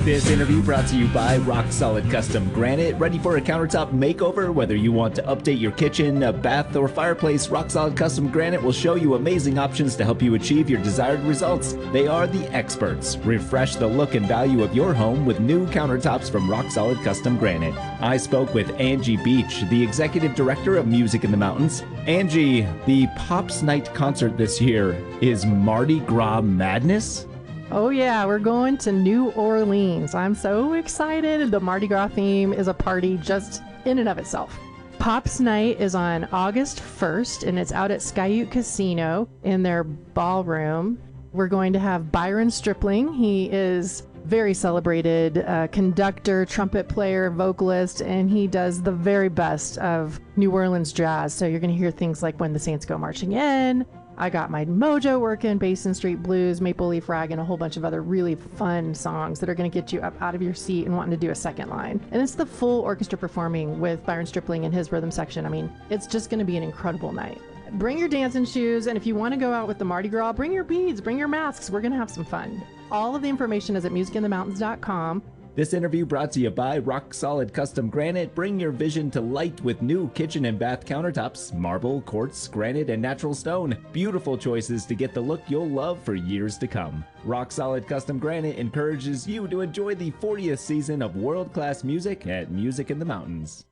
This interview brought to you by Rock Solid Custom Granite. Ready for a countertop makeover? Whether you want to update your kitchen, a bath, or fireplace, Rock Solid Custom Granite will show you amazing options to help you achieve your desired results. They are the experts. Refresh the look and value of your home with new countertops from Rock Solid Custom Granite. I spoke with Angie Beach, the executive director of Music in the Mountains. Angie, the Pops Night concert this year is Mardi Gras Madness? Oh yeah, we're going to New Orleans. I'm so excited. The Mardi Gras theme is a party just in and of itself. Pops Night is on August 1st, and it's out at Skyute Casino in their ballroom. We're going to have Byron Stripling. He is very celebrated conductor, trumpet player, vocalist, and he does the very best of New Orleans jazz. So you're going to hear things like When the Saints Go Marching In, I Got My Mojo Working, Basin Street Blues, Maple Leaf Rag, and a whole bunch of other really fun songs that are going to get you up out of your seat and wanting to do a second line. And it's the full orchestra performing with Byron Stripling and his rhythm section. I mean, it's just going to be an incredible night. Bring your dancing shoes, and if you want to go out with the Mardi Gras, bring your beads, bring your masks. We're going to have some fun. All of the information is at musicinthemountains.com. This interview brought to you by Rock Solid Custom Granite. Bring your vision to light with new kitchen and bath countertops, marble, quartz, granite, and natural stone. Beautiful choices to get the look you'll love for years to come. Rock Solid Custom Granite encourages you to enjoy the 40th season of world-class music at Music in the Mountains.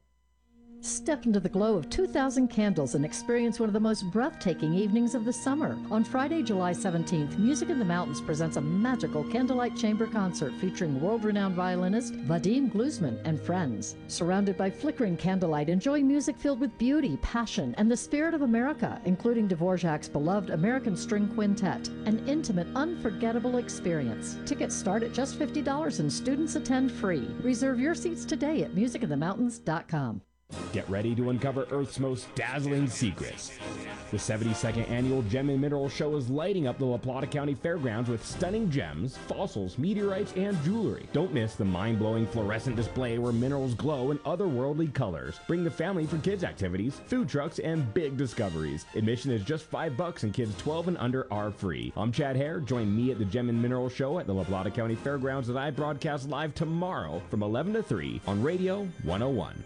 Step into the glow of 2,000 candles and experience one of the most breathtaking evenings of the summer. On Friday, July 17th, Music in the Mountains presents a magical candlelight chamber concert featuring world-renowned violinist Vadim Gluzman and friends. Surrounded by flickering candlelight, enjoy music filled with beauty, passion, and the spirit of America, including Dvorak's beloved American String Quintet. An intimate, unforgettable experience. Tickets start at just $50 and students attend free. Reserve your seats today at musicinthemountains.com. Get ready to uncover Earth's most dazzling secrets. The 72nd annual Gem and Mineral Show is lighting up the La Plata County Fairgrounds with stunning gems, fossils, meteorites, and jewelry. Don't miss the mind-blowing fluorescent display where minerals glow in otherworldly colors. Bring the family for kids' activities, food trucks, and big discoveries. Admission is just $5 and kids 12 and under are free. I'm Chad Hare. Join me at the Gem and Mineral Show at the La Plata County Fairgrounds that I broadcast live tomorrow from 11 to 3 on Radio 101.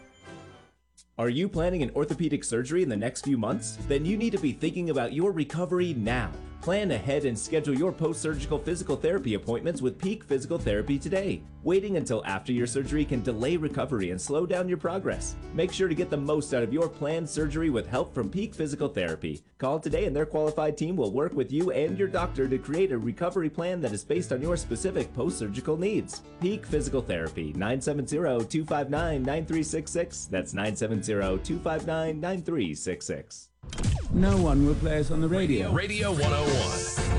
Are you planning an orthopedic surgery in the next few months? Then you need to be thinking about your recovery now. Plan ahead and schedule your post-surgical physical therapy appointments with Peak Physical Therapy today. Waiting until after your surgery can delay recovery and slow down your progress. Make sure to get the most out of your planned surgery with help from Peak Physical Therapy. Call today and their qualified team will work with you and your doctor to create a recovery plan that is based on your specific post-surgical needs. Peak Physical Therapy, 970-259-9366. That's 970-259-9366. No one will play us on the radio. Radio 101.